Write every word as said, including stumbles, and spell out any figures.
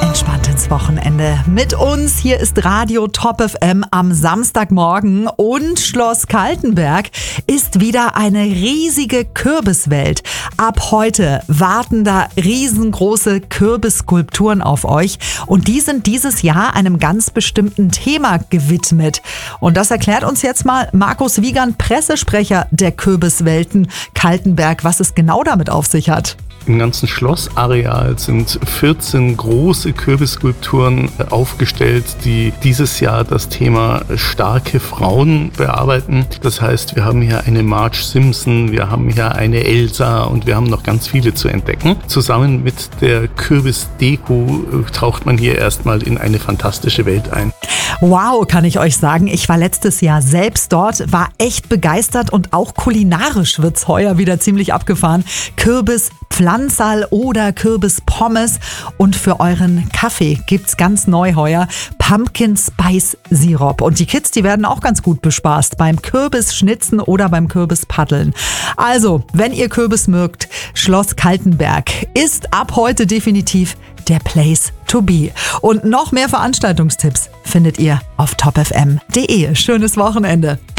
Entspannt ins Wochenende mit uns. Hier ist Radio Top F M am Samstagmorgen und Schloss Kaltenberg ist wieder eine riesige Kürbiswelt. Ab heute warten da riesengroße Kürbisskulpturen auf euch und die sind dieses Jahr einem ganz bestimmten Thema gewidmet. Und das erklärt uns jetzt mal Markus Wiegand, Pressesprecher der Kürbiswelten Kaltenberg, was es genau damit auf sich hat. Im ganzen Schlossareal sind vierzehn große Kürbisskulpturen aufgestellt, die dieses Jahr das Thema starke Frauen bearbeiten. Das heißt, wir haben hier eine Marge Simpson, wir haben hier eine Elsa und wir haben noch ganz viele zu entdecken. Zusammen mit der Kürbisdeko taucht man hier erstmal in eine fantastische Welt ein. Wow, kann ich euch sagen. Ich war letztes Jahr selbst dort, war echt begeistert und auch kulinarisch wird's heuer wieder ziemlich abgefahren. Kürbis Pflanzerl oder Kürbispommes und für euren Kaffee gibt's ganz neu heuer Pumpkin Spice Sirup. Und die Kids, die werden auch ganz gut bespaßt beim Kürbisschnitzen oder beim Kürbispaddeln. Also, wenn ihr Kürbis mögt, Schloss Kaltenberg ist ab heute definitiv der Place to be. Und noch mehr Veranstaltungstipps findet ihr auf top f m punkt d e. Schönes Wochenende.